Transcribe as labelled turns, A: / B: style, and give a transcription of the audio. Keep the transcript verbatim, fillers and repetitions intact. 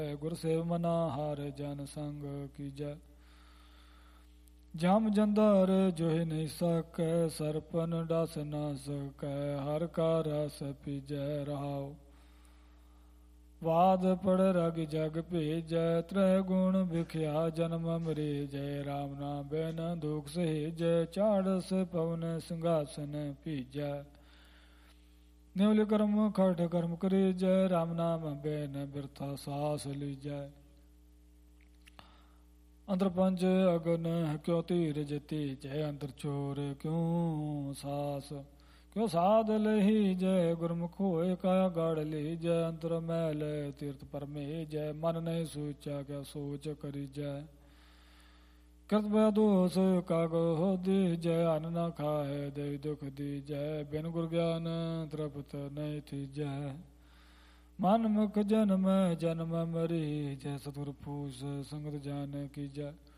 A: ਗੁਰ ਸੇਵ ਮਨਾ ਹਰ ਜਨ ਸੰਗ ਕੀਜੈ। ਜਮ ਜੰਦਰ ਜੋਹਿ ਨਹੀਂ ਸਕੈ ਸਰਪਨ ਡਸ ਨਾ ਸਕੈ ਹਰ ਕਾ ਰਸ ਪੀਜੈ ਰਹਾਉ। ਵਾਦ ਪੜ ਰਗ ਜਗ ਭੇਜੈ ਤ੍ਰੈ ਗੁਣ ਵਿਖਿਆ ਜਨਮ ਮਰੀਜੈ। ਰਾਮ ਨਾਮ ਬਿਨ ਦੁਖ ਸਹੇਜੈ ਚਾੜਸ ਪਵਨ ਸਿੰਘਾਸਨ ਭੀਜੈ। ਨਿਵਲ ਕਰਮ ਖਟ ਕਰਮ ਕਰੀਜੈ ਰਾਮ ਨਾਮ ਬਿਨ ਬਿਰਥਾ ਸਾਸ ਲੀਜੈ। ਅੰਦਰ ਪੰਜ ਅਗਨ ਕਿਉ ਧੀਰਜ ਤੀਜੈ ਅੰਦਰ ਚੋਰ ਕਿਉ ਸਾਸ। ਕਿਉ ਸਾਧ ਲਹੀ ਜੈ ਗੁਰਮੁਖ ਹੋਏ ਕਾਇਆ ਗੜ ਲੀਜੈ। ਅੰਤਰ ਮੈਲ ਤੀਰਥ ਪਰਮੇਜੈ ਮਨ ਨਹੀਂ ਸੋਚਿਆ ਕਿਆ ਸੋਚ ਕਰੀਜੈ। ਕਰਤ ਬੈ ਦੋਸ ਕਾਗੋ ਦੀਜੈ ਅਨ ਨਾ ਖਾਏ ਦੇ ਦੁਖ ਦੀਜੈ। ਬਿਨ ਗੁਰ ਗਿਆਨ ਤ੍ਰਿਪਤ ਨਹੀਂ ਥੀਜੈ। ਮਨ ਮੁਖ ਜਨਮ ਜਨਮ ਮਰੀਜੈ ਸਤਿਗੁਰ ਪੂਸ ਸੰਗਤ ਜਾਣ ਕੀਜੈ।